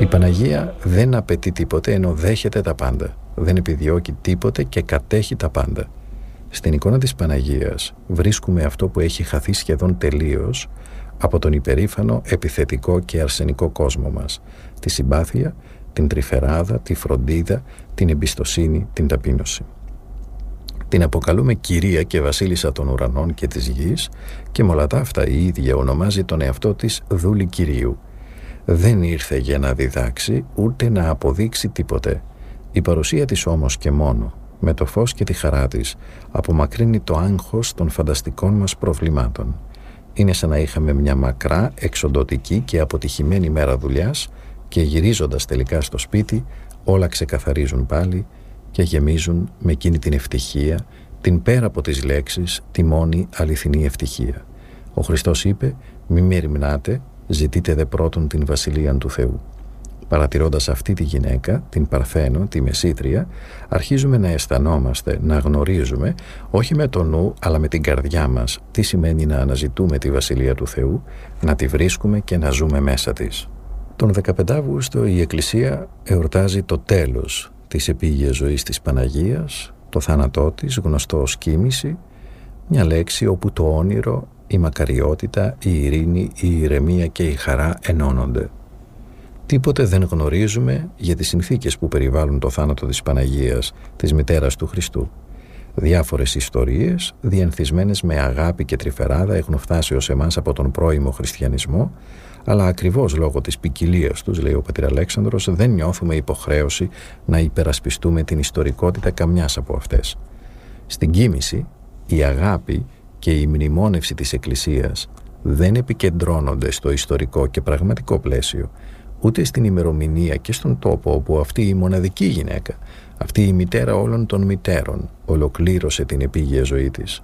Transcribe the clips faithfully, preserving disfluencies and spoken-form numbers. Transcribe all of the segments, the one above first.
Παναγία δεν απαιτεί τίποτε, ενώ δέχεται τα πάντα. Δεν επιδιώκει τίποτε και κατέχει τα πάντα. Στην εικόνα της Παναγίας βρίσκουμε αυτό που έχει χαθεί σχεδόν τελείως από τον υπερήφανο, επιθετικό και αρσενικό κόσμο μας: τη συμπάθεια, την τρυφεράδα, τη φροντίδα, την εμπιστοσύνη, την ταπείνωση. Την αποκαλούμε κυρία και βασίλισσα των ουρανών και της γης και με όλα τα αυτά η ίδια ονομάζει τον εαυτό της δούλη Κυρίου. Δεν ήρθε για να διδάξει ούτε να αποδείξει τίποτε. Η παρουσία της όμως και μόνο, με το φως και τη χαρά της, απομακρύνει το άγχος των φανταστικών μας προβλημάτων. Είναι σαν να είχαμε μια μακρά, εξοντωτική και αποτυχημένη μέρα δουλειάς και γυρίζοντας τελικά στο σπίτι όλα ξεκαθαρίζουν πάλι και γεμίζουν με εκείνη την ευτυχία, την πέρα από τις λέξεις, τη μόνη αληθινή ευτυχία. Ο Χριστός είπε: «Μη με ερημνάτε, ζητείτε δε πρώτον την Βασιλεία του Θεού». Παρατηρώντας αυτή τη γυναίκα, την Παρθένο, τη Μεσήτρια, αρχίζουμε να αισθανόμαστε, να γνωρίζουμε, όχι με το νου, αλλά με την καρδιά μας, τι σημαίνει να αναζητούμε τη Βασιλεία του Θεού, να τη βρίσκουμε και να ζούμε μέσα της. Τον δεκαπέντε Αυγούστου η Εκκλησία εορτάζει το τέλος της επίγειας ζωής της Παναγίας, το θάνατό της, γνωστό ως κοίμηση, μια λέξη όπου το όνειρο, η μακαριότητα, η ειρήνη, η ηρεμία και η χαρά ενώνονται. Τίποτε δεν γνωρίζουμε για τις συνθήκες που περιβάλλουν το θάνατο της Παναγίας, της μητέρας του Χριστού. Διάφορες ιστορίες, διενθισμένες με αγάπη και τρυφεράδα, έχουν φτάσει ως εμάς από τον πρώιμο χριστιανισμό, αλλά ακριβώς λόγω της ποικιλίας τους, λέει ο πατήρ Αλέξανδρος, δεν νιώθουμε υποχρέωση να υπερασπιστούμε την ιστορικότητα καμιάς από αυτές. Στην κοίμηση, η αγάπη και η μνημόνευση της Εκκλησίας δεν επικεντρώνονται στο ιστορικό και πραγματικό πλαίσιο, ούτε στην ημερομηνία και στον τόπο όπου αυτή η μοναδική γυναίκα, αυτή η μητέρα όλων των μητέρων, ολοκλήρωσε την επίγεια ζωή της.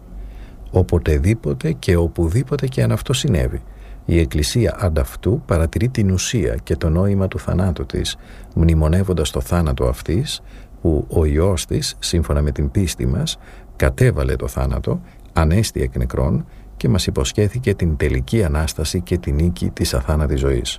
Οποτεδήποτε και οπουδήποτε και αν αυτό συνέβη, η Εκκλησία ανταυτού παρατηρεί την ουσία και το νόημα του θανάτου της, μνημονεύοντας το θάνατο αυτής που ο Υιός της, σύμφωνα με την πίστη μας, κατέβαλε το θάνατο, ανέστη εκ νεκρών και μας υποσχέθηκε την τελική Ανάσταση και την νίκη της αθάνατης ζωής.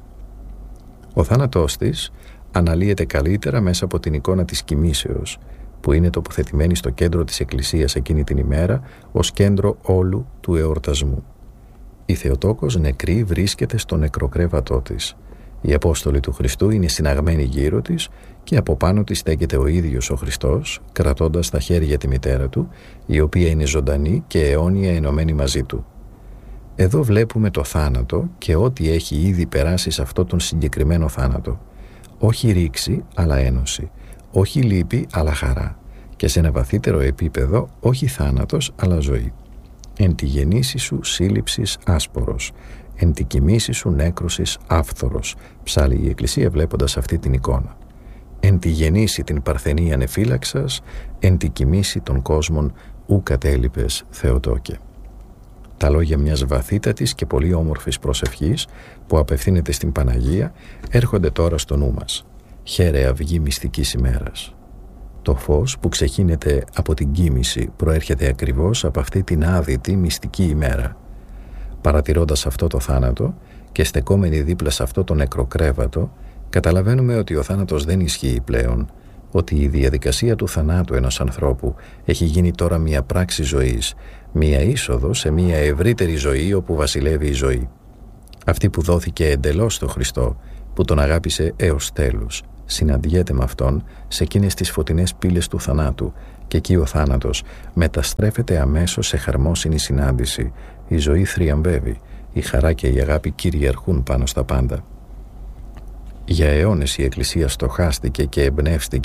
Ο θάνατός της αναλύεται καλύτερα μέσα από την εικόνα της κοιμήσεως, που είναι τοποθετημένη στο κέντρο της Εκκλησίας εκείνη την ημέρα ως κέντρο όλου του εορτασμού. Η Θεοτόκος νεκρή βρίσκεται στο νεκροκρέβατό της. Οι Απόστολοι του Χριστού είναι συναγμένοι γύρω της και από πάνω της στέκεται ο ίδιος ο Χριστός, κρατώντας στα χέρια τη μητέρα του, η οποία είναι ζωντανή και αιώνια ενωμένη μαζί του. Εδώ βλέπουμε το θάνατο και ό,τι έχει ήδη περάσει σε αυτό τον συγκεκριμένο θάνατο. Όχι ρήξη, αλλά ένωση. Όχι λύπη, αλλά χαρά. Και σε ένα βαθύτερο επίπεδο, όχι θάνατος, αλλά ζωή. Εν τη γεννήση σου σύλληψης άσπορος, εν τη κοιμήση σου νέκρωσης άφθορος, ψάλλει η Εκκλησία βλέποντας αυτή την εικόνα. Εν τη γεννήση την παρθενή ανεφύλαξας, εν τη κοιμήση των κόσμων ου κατέλειπες Θεοτόκε. Τα λόγια μιας βαθύτατης και πολύ όμορφης προσευχής που απευθύνεται στην Παναγία έρχονται τώρα στο νου μας. Χαίρε αυγή μυστικής ημέρας. Το φως που ξεχύνεται από την κοίμηση προέρχεται ακριβώς από αυτή την άδυτη μυστική ημέρα. Παρατηρώντας αυτό το θάνατο και στεκόμενοι δίπλα σε αυτό το νεκροκρέβατο, καταλαβαίνουμε ότι ο θάνατος δεν ισχύει πλέον, ότι η διαδικασία του θανάτου ενός ανθρώπου έχει γίνει τώρα μια πράξη ζωής, μια είσοδο σε μια ευρύτερη ζωή όπου βασιλεύει η ζωή. Αυτή που δόθηκε εντελώς στο Χριστό, που τον αγάπησε έως τέλους, συναντιέται με Αυτόν σε εκείνες τις φωτεινές πύλες του θανάτου και εκεί ο θάνατος μεταστρέφεται αμέσως σε χαρμόσυνη συνάντηση. Η ζωή θριαμβεύει, η χαρά και η αγάπη κυριαρχούν πάνω στα πάντα. Για αιώνες η Εκκλησία στοχάστηκε και εμπνεύστηκε